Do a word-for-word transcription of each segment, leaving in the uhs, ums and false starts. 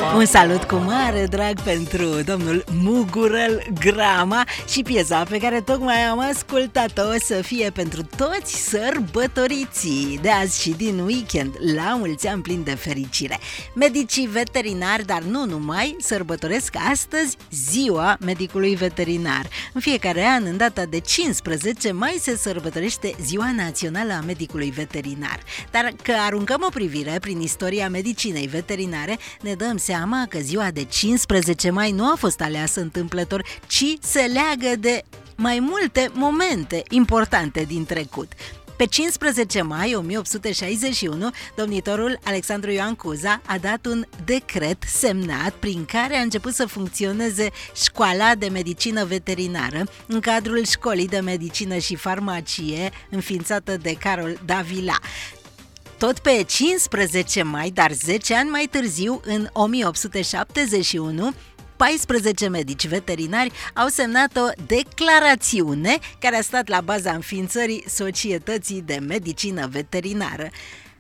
Un salut cu mare drag pentru domnul Mugurel Grama și piesa pe care tocmai am ascultat-o să fie pentru toți sărbătoriții de azi și din weekend, la mulți ani plini de fericire. Medicii veterinari, dar nu numai, sărbătoresc astăzi ziua medicului veterinar. În fiecare an, în data de cincisprezece mai, se sărbătorește Ziua Națională a Medicului Veterinar. Dar că aruncăm o privire prin istoria medicinei veterinare, ne dăm seama că ziua de cincisprezece mai nu a fost aleasă întâmplător, ci se leagă de mai multe momente importante din trecut. Pe cincisprezece mai o mie opt sute șaizeci și unu, domnitorul Alexandru Ioan Cuza a dat un decret semnat prin care a început să funcționeze școala de medicină veterinară în cadrul școlii de medicină și farmacie înființată de Carol Davila. Tot pe cincisprezece mai, dar zece ani mai târziu, în o mie opt sute șaptezeci și unu, paisprezece medici veterinari au semnat o declarațiune care a stat la baza înființării Societății de Medicină Veterinară.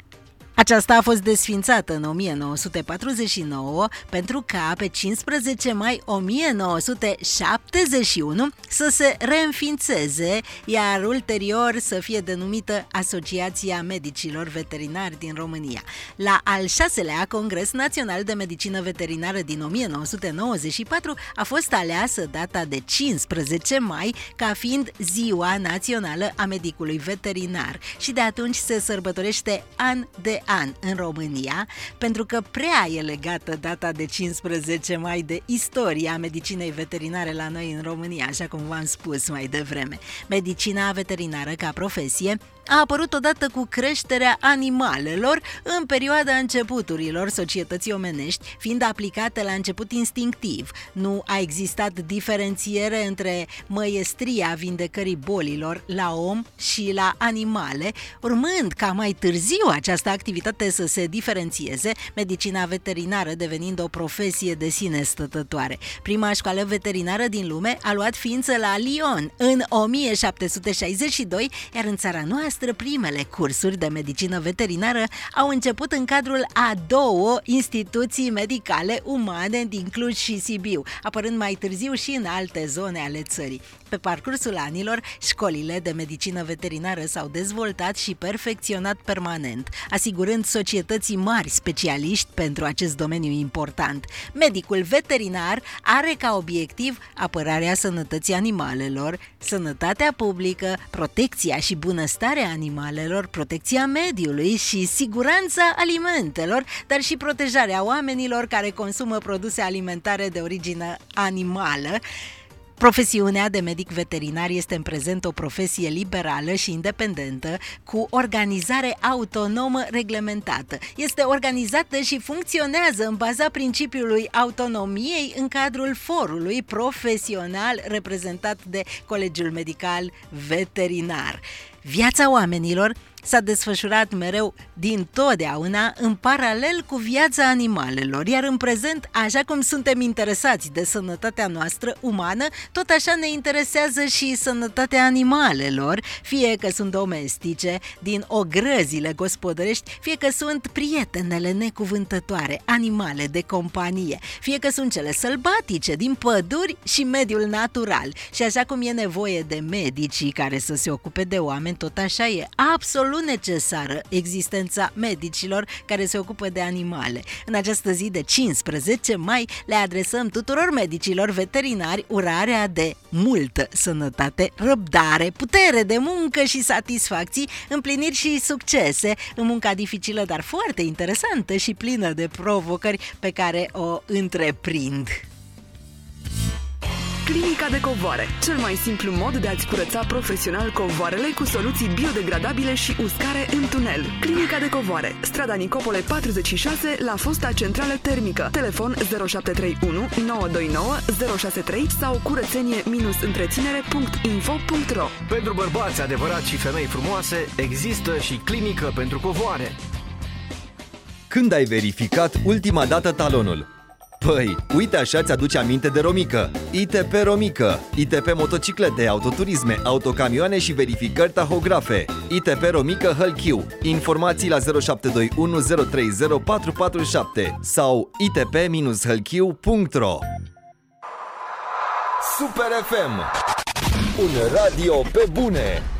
Aceasta a fost desființată în o mie nouă sute patruzeci și nouă pentru ca pe cincisprezece mai o mie nouă sute șaptezeci și unu să se reînființeze, iar ulterior să fie denumită Asociația Medicilor Veterinari din România. La al șaselea Congres Național de Medicină Veterinară din o mie nouă sute nouăzeci și patru a fost aleasă data de cincisprezece mai ca fiind Ziua Națională a Medicului Veterinar și de atunci se sărbătorește an de an în România, pentru că prea e legată data de cincisprezece mai de istoria medicinei veterinare la noi în România, așa cum v-am spus mai devreme. Medicina veterinară ca profesie a apărut odată cu creșterea animalelor în perioada începuturilor societății omenești, fiind aplicată la început instinctiv. Nu a existat diferențiere între măiestria vindecării bolilor la om și la animale, urmând ca mai târziu această activitate să se diferențieze, medicina veterinară devenind o profesie de sine stătătoare. Prima școală veterinară din lume a luat ființă la Lyon în o mie șapte sute șaizeci și doi, iar în țara noastră primele cursuri de medicină veterinară au început în cadrul a două instituții medicale umane din Cluj și Sibiu, apărând mai târziu și în alte zone ale țării. Pe parcursul anilor, școlile de medicină veterinară s-au dezvoltat și perfecționat permanent, asigurând societății mari specialiști pentru acest domeniu important. Medicul veterinar are ca obiectiv apărarea sănătății animalelor, sănătatea publică, protecția și bunăstarea animalelor, protecția mediului și siguranța alimentelor, dar și protejarea oamenilor care consumă produse alimentare de origine animală. Profesiunea de medic veterinar este în prezent o profesie liberală și independentă, cu organizare autonomă reglementată. Este organizată și funcționează în baza principiului autonomiei în cadrul forului profesional reprezentat de Colegiul Medical Veterinar. Viața oamenilor s-a desfășurat mereu dintotdeauna în paralel cu viața animalelor, iar în prezent, așa cum suntem interesați de sănătatea noastră umană, tot așa ne interesează și sănătatea animalelor, fie că sunt domestice, din ogrăzile gospodărești, fie că sunt prietenele necuvântătoare, animale de companie, fie că sunt cele sălbatice, din păduri și mediul natural. Și așa cum e nevoie de medicii care să se ocupe de oameni, tot așa e absolut necesară existența medicilor care se ocupă de animale. În această zi de cincisprezece mai le adresăm tuturor medicilor veterinari urarea de multă sănătate, răbdare, putere de muncă și satisfacții, împliniri și succese în munca dificilă, dar foarte interesantă și plină de provocări pe care o întreprind. Clinica de covoare, cel mai simplu mod de a-ți curăța profesional covoarele cu soluții biodegradabile și uscare în tunel. Clinica de covoare, strada Nicopole patruzeci și șase, la fosta centrală termică. Telefon zero șapte trei unu nouă doi nouă zero șase trei sau curățenie întreținere punct info punct ro. Pentru bărbați adevărați și femei frumoase, există și clinică pentru covoare. Când ai verificat ultima dată talonul? Păi, uite așa ți-aduce aminte de Romică. I T P Romică. I T P motociclete, autoturisme, autocamioane și verificări tahografe. I T P Romică Hălchiu. Informații la zero șapte doi unu zero trei zero patru patru șapte sau i t p dash hălchiu punct r o. Super F M, un radio pe bune.